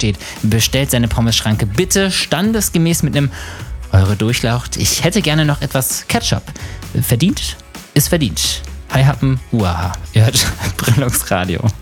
steht, bestellt seine Pommes-Schranke bitte standesgemäß mit einem Eure Durchlaucht. Ich hätte gerne noch etwas Ketchup. Verdient ist verdient. Hi Happen, Uaha. Ihr hört Brillungsradio.